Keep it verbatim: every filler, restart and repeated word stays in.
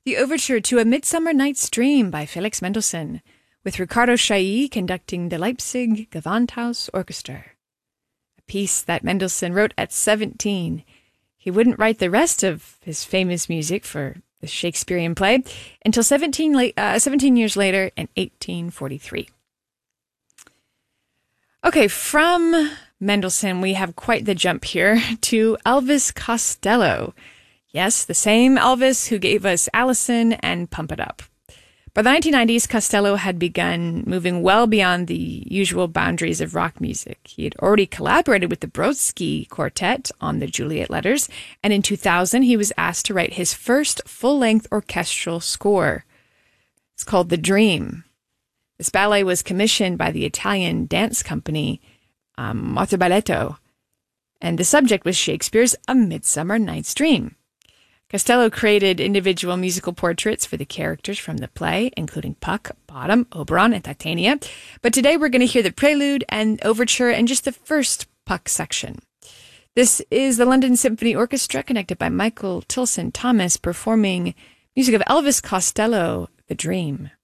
the overture to A Midsummer Night's Dream by Felix Mendelssohn, with Ricardo Chailly conducting the Leipzig Gewandhaus Orchestra, a piece that Mendelssohn wrote at seventeen. He wouldn't write the rest of his famous music for the Shakespearean play until seventeen, la- uh, seventeen years later in eighteen forty-three. Okay, from Mendelssohn, we have quite the jump here to Elvis Costello. Yes, the same Elvis who gave us Allison and Pump It Up. By the nineteen nineties, Costello had begun moving well beyond the usual boundaries of rock music. He had already collaborated with the Brodsky Quartet on the Juliet Letters, and in two thousand, he was asked to write his first full-length orchestral score. It's called The Dream. This ballet was commissioned by the Italian dance company um, Monteballetto, and the subject was Shakespeare's A Midsummer Night's Dream. Costello created individual musical portraits for the characters from the play, including Puck, Bottom, Oberon, and Titania. But today we're going to hear the prelude and overture and just the first Puck section. This is the London Symphony Orchestra, conducted by Michael Tilson Thomas, performing music of Elvis Costello, The Dream.